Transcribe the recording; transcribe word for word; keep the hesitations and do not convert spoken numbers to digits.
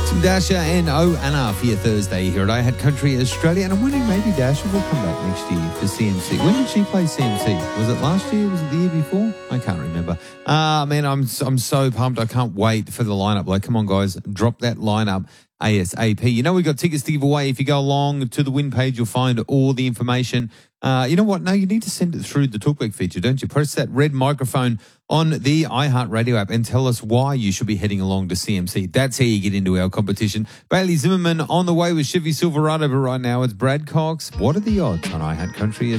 Some Dasher and O Anna for your Thursday here at I Had Country Australia. And I'm wondering maybe Dasher will come back next year for C M C. When did she play C M C? Was it last year? Was it the year before? I can't remember. Ah, uh, man, I'm, I'm so pumped. I can't wait for the lineup. Like, come on, guys, drop that lineup ASAP. You know, we've got tickets to give away. If you go along to the win page, you'll find all the information. Uh, you know what? No, you need to send it through the talkback feature, don't you? Press that red microphone on the iHeartRadio app and tell us why you should be heading along to C M C. That's how you get into our competition. Bailey Zimmerman on the way with Chevy Silverado, but right now it's Brad Cox. What are the odds on I Had Country?